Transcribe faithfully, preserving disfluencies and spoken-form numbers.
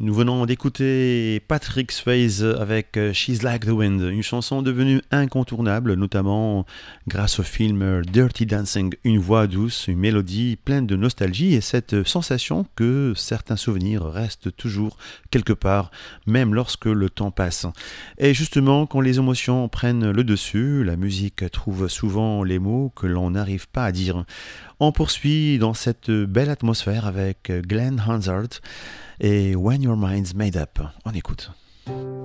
Nous venons d'écouter Patrick Swayze avec She's Like the Wind, une chanson devenue incontournable, notamment grâce au film Dirty Dancing. Une voix douce, une mélodie pleine de nostalgie et cette sensation que certains souvenirs restent toujours quelque part, même lorsque le temps passe. Et justement, quand les émotions prennent le dessus, la musique trouve souvent les mots que l'on n'arrive pas à dire. On poursuit dans cette belle atmosphère avec Glenn Hansard et When Your Mind's Made Up. On écoute.